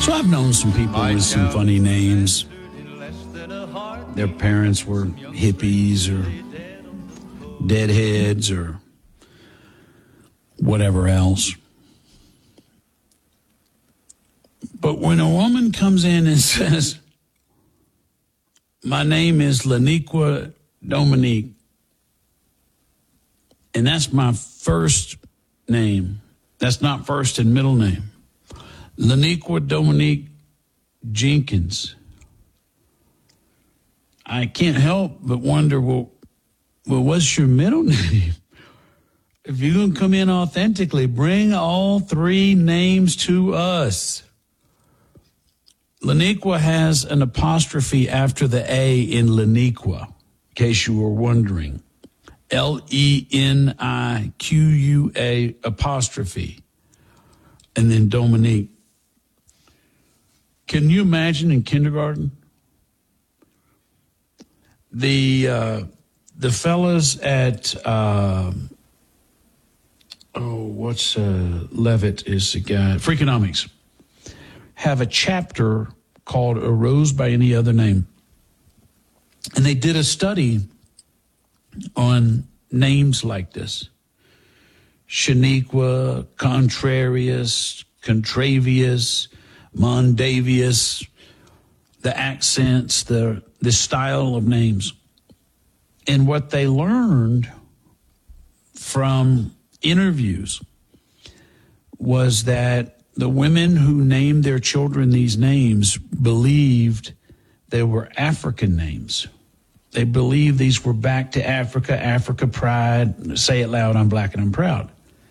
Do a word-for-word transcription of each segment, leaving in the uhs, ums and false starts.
So I've known some people with some funny names. Their parents were hippies or deadheads or whatever else. But when a woman comes in and says, my name is Laniqua Dominique, and that's my first name. That's not first and middle name. Laniqua Dominique Jenkins. I can't help but wonder, well, well, what's your middle name? If you're going to come in authentically, bring all three names to us. Laniqua has an apostrophe after the A in Laniqua, in case you were wondering. L E N I Q U A apostrophe. And then Dominique. Can you imagine in kindergarten? The uh, the fellas at, uh, oh, what's uh, Levitt is the guy, Freakonomics, have a chapter called A Rose by Any Other Name. And they did a study on names like this. Shaniqua, Contrarius, Contravius, Mondavius, the accents, the, the style of names. And what they learned from interviews was that the women who named their children these names believed they were African names. They believed these were back to Africa, Africa pride, say it loud, I'm black and I'm proud.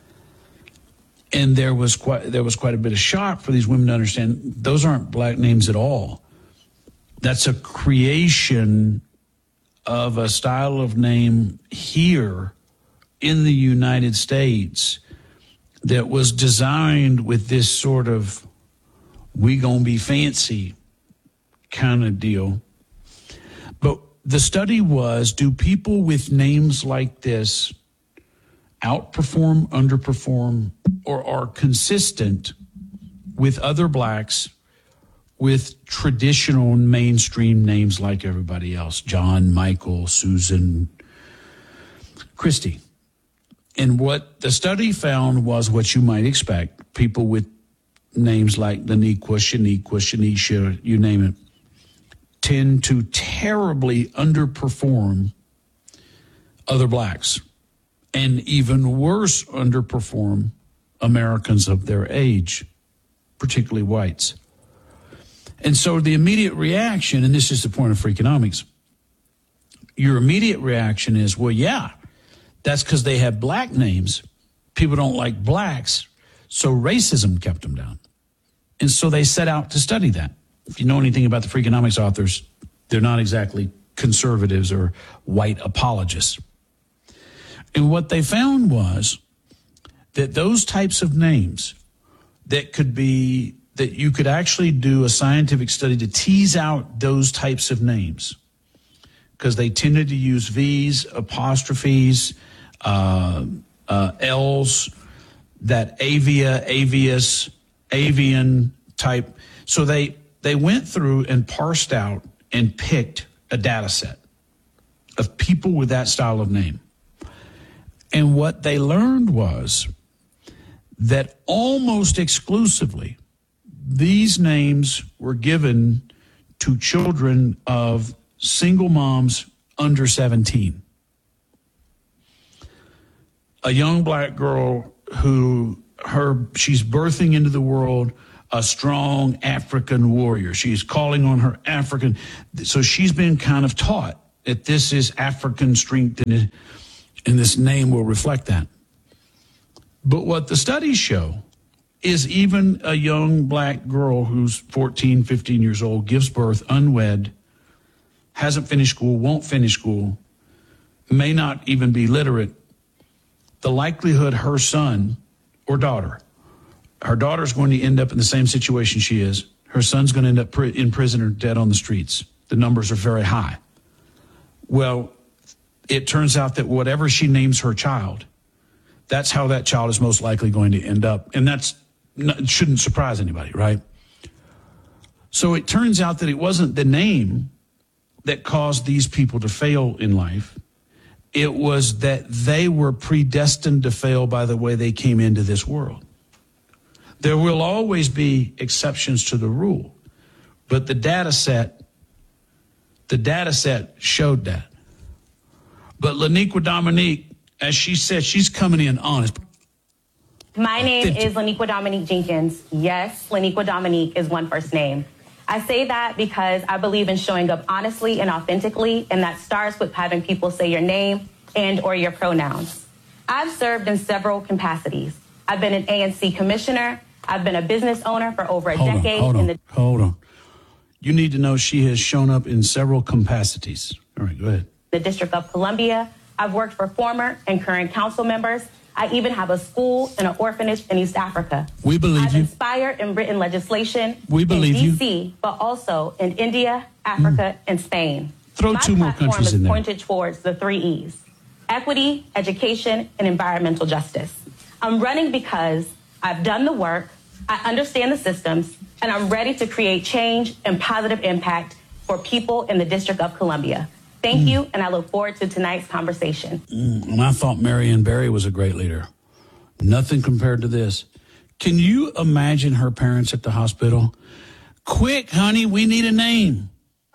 And there was quite there was quite a bit of shock for these women to understand those aren't black names at all. That's a creation of a style of name here in the United States that was designed with this sort of we gonna be fancy kind of deal. But the study was, do people with names like this outperform, underperform, or are consistent with other blacks with traditional mainstream names like everybody else? John, Michael, Susan, Christy. And what the study found was what you might expect. People with names like Laniqua, Shaniqua, Shanisha, you name it, tend to terribly underperform other blacks, and even worse, underperform Americans of their age, particularly whites. And so the immediate reaction, and this is the point of Freakonomics, your immediate reaction is, well, yeah, that's because they have black names. People don't like blacks, so racism kept them down. And so they set out to study that. If you know anything about the Freakonomics authors, they're not exactly conservatives or white apologists. And what they found was that those types of names that could be, that you could actually do a scientific study to tease out those types of names, because they tended to use V's, apostrophes, uh, uh, L's, that avia, avius, avian type. So they, they went through and parsed out and picked a data set of people with that style of name. And what they learned was that almost exclusively these names were given to children of single moms under seventeen. A young black girl who her she's birthing into the world a strong African warrior. She's calling on her African. So she's been kind of taught that this is African strength, and, and this name will reflect that. But what the studies show is even a young black girl who's fourteen, fifteen years old, gives birth unwed, hasn't finished school, won't finish school, may not even be literate, the likelihood her son or daughter, her daughter's going to end up in the same situation she is, her son's going to end up in prison or dead on the streets. The numbers are very high. Well, it turns out that whatever she names her child, that's how that child is most likely going to end up. And that's not, it shouldn't surprise anybody, right? So it turns out that it wasn't the name that caused these people to fail in life. It was that they were predestined to fail by the way they came into this world. There will always be exceptions to the rule, but the data set, the data set showed that. But Laniqua Dominique, as she said, she's coming in honest. My name is Laniqua Dominique Jenkins. Yes, Laniqua Dominique is one first name. I say that because I believe in showing up honestly and authentically, and that starts with having people say your name and or your pronouns. I've served in several capacities. I've been an A N C commissioner. I've been a business owner for over a hold decade. On, hold, in on, the- hold on. You need to know she has shown up in several capacities. All right, go ahead. The District of Columbia. I've worked for former and current council members. I even have a school and an orphanage in East Africa. We believe I've you. inspired and written legislation We believe in you. D C, but also in India, Africa, mm. and Spain. Throw My two more countries is in there. Pointed towards the three E's: equity, education, and environmental justice. I'm running because I've done the work, I understand the systems, and I'm ready to create change and positive impact for people in the District of Columbia. Thank mm. you, and I look forward to tonight's conversation. Mm, and I thought Marion Barry was a great leader. Nothing compared to this. Can you imagine her parents at the hospital? Quick, honey, we need a name.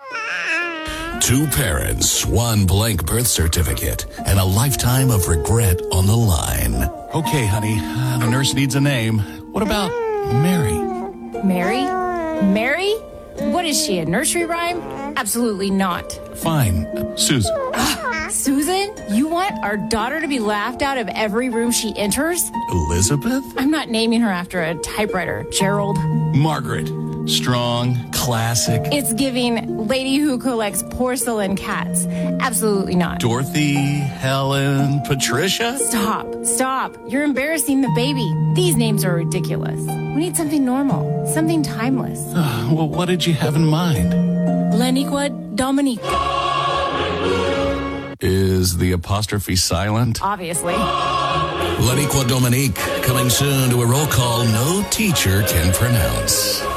Two parents, one blank birth certificate, and a lifetime of regret on the line. Okay, honey, uh, the nurse needs a name. What about Mary? Mary? Mary? What is she, a nursery rhyme? Absolutely not. Fine. Uh, Susan. Susan? You want our daughter to be laughed out of every room she enters? Elizabeth? I'm not naming her after a typewriter, Gerald. Margaret. Strong, classic. It's giving lady who collects porcelain cats. Absolutely not. Dorothy, Helen, Patricia? Stop, stop. You're embarrassing the baby. These names are ridiculous. We need something normal, something timeless. Uh, well, what did you have in mind? Laniqua Dominique. Is the apostrophe silent? Obviously. Laniqua Dominique, coming soon to a roll call no teacher can pronounce.